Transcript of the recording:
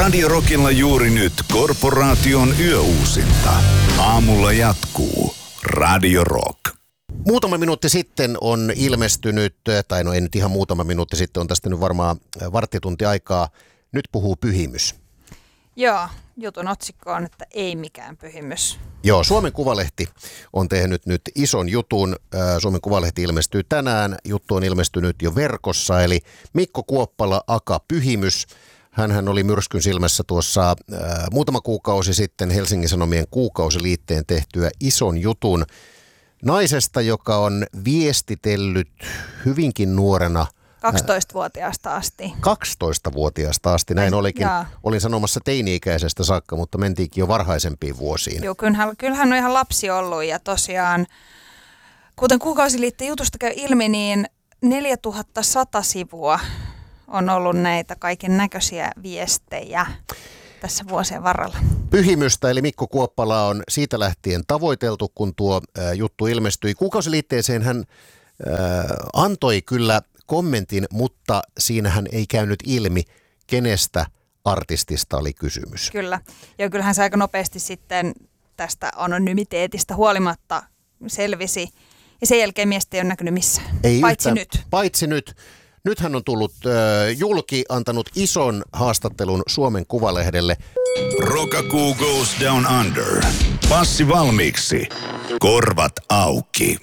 Radio Rockilla juuri nyt Korporaation yöuusinta. Aamulla jatkuu Radio Rock. Muutama minuutti sitten on ilmestynyt, tai no ei nyt ihan muutama minuutti sitten, on tästä nyt varmaan varttitunti aikaa. Nyt puhuu Pyhimys. Joo, jutun otsikko on, että ei mikään pyhimys. Joo, Suomen Kuvalehti on tehnyt nyt ison jutun. Suomen Kuvalehti ilmestyy tänään. Juttu on ilmestynyt jo verkossa, eli Mikko Kuoppala, aka Pyhimys. Hänhän oli myrskyn silmässä tuossa muutama kuukausi sitten Helsingin Sanomien kuukausiliitteen tehtyä ison jutun naisesta, joka on viestitellyt hyvinkin nuorena. 12-vuotiaasta asti. 12-vuotiaasta asti, näin olikin. Olin sanomassa teini-ikäisestä saakka, mutta mentiinkin jo varhaisempiin vuosiin. Joo, kyllähän on ihan lapsi ollut ja tosiaan, kuten kuukausiliitteen jutusta käy ilmi, niin 4100 sivua on ollut näitä kaiken näköisiä viestejä tässä vuosien varrella. Pyhimystä eli Mikko Kuoppala on siitä lähtien tavoiteltu, kun tuo juttu ilmestyi. Kuukausiliitteeseen hän antoi kyllä kommentin, mutta siinähän ei käynyt ilmi, kenestä artistista oli kysymys. Kyllä. Ja kyllähän se aika nopeasti sitten tästä anonymiteetistä huolimatta selvisi. Ja sen jälkeen miestä ei ole näkynyt missään. Ei paitsi yhtään, nyt. Paitsi nyt. Nyt hän on tullut julki, antanut ison haastattelun Suomen Kuvalehdelle. Rokakuu goes down under. Passi valmiiksi. Korvat auki.